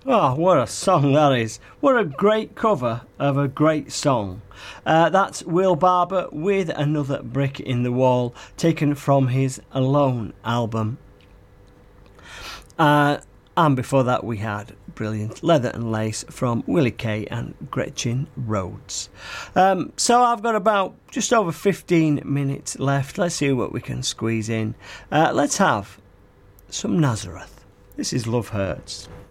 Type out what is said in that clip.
Oh, what a song that is. What a great cover of a great song. That's Will Barber with Another Brick in the Wall, taken from his Alone album. And before that we had brilliant Leather and Lace from Willie Kay and Gretchen Rhodes. So I've got about just over 15 minutes left. Let's see what we can squeeze in. Let's have some Nazareth. This is Love Hurts.